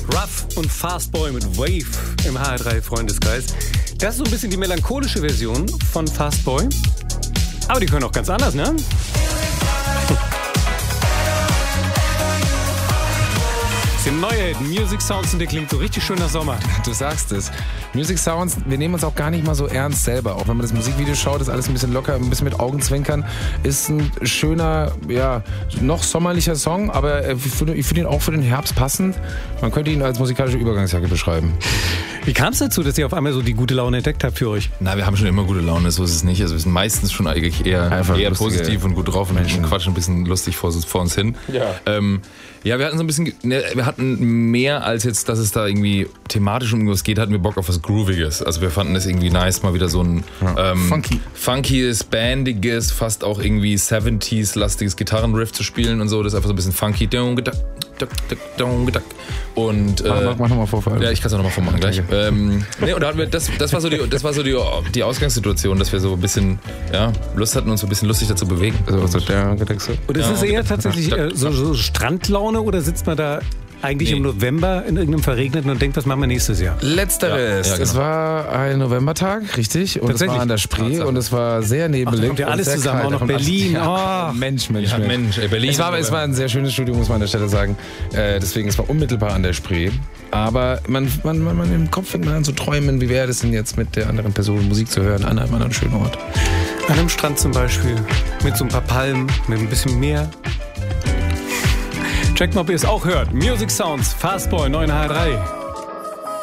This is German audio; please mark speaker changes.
Speaker 1: Ruff und Fastboy mit Wave im HR3-Freundeskreis. Das ist so ein bisschen die melancholische Version von Fastboy. Aber die können auch ganz anders, ne? Das ist ein neuer Hit, Music Sounds, und der klingt so richtig schön nach Sommer.
Speaker 2: Du sagst es. Music Sounds, wir nehmen uns auch gar nicht mal so ernst selber. Auch wenn man das Musikvideo schaut, ist alles ein bisschen locker, ein bisschen mit Augenzwinkern. Ist ein schöner, ja, noch sommerlicher Song, aber ich finde ihn auch für den Herbst passend. Man könnte ihn als musikalische Übergangsjacke beschreiben.
Speaker 1: Wie kam es dazu, dass ihr auf einmal so die gute Laune entdeckt habt für euch?
Speaker 3: Na, wir haben schon immer gute Laune, so ist es nicht. Also wir sind meistens schon eigentlich eher positiv und gut drauf und quatschen ein bisschen lustig vor uns hin. Ja. Ja, wir hatten so ein bisschen, wir hatten mehr als jetzt, dass es da irgendwie thematisch um irgendwas geht, hatten wir Bock auf was Grooviges. Also wir fanden es irgendwie nice, mal wieder so ein funkyes, bandiges, fast auch irgendwie 70s-lastiges Gitarrenriff zu spielen und so. Das ist einfach so ein bisschen funky. Und
Speaker 2: mach nochmal vor.
Speaker 3: Ja, ich kann es auch nochmal vormachen gleich. Nee, und da hatten wir, das war so die Ausgangssituation, dass wir so ein bisschen, ja, Lust hatten, uns so ein bisschen lustig dazu bewegen.
Speaker 1: Und ist es eher tatsächlich so Strandlaune, oder sitzt man da eigentlich im November in irgendeinem Verregneten und denkt, was machen wir nächstes Jahr?
Speaker 2: Letzteres. Ja, genau. Es war ein Novembertag, richtig? Und es war an der Spree und es war sehr nebelig.
Speaker 1: Kommt ja alles zusammen, auch noch Berlin.
Speaker 2: Mensch.
Speaker 3: Berlin.
Speaker 2: Es war ein sehr schönes Studio, muss man an der Stelle sagen. Deswegen, es war unmittelbar an der Spree. Aber man im Kopf fängt man an zu träumen, wie wäre das denn jetzt mit der anderen Person Musik zu hören an einem anderen schönen Ort.
Speaker 1: An einem Strand zum Beispiel, mit so ein paar Palmen, mit ein bisschen Meer. Checkt mal, ob ihr es auch hört. Music Sounds, Fastboy, 9 HR3.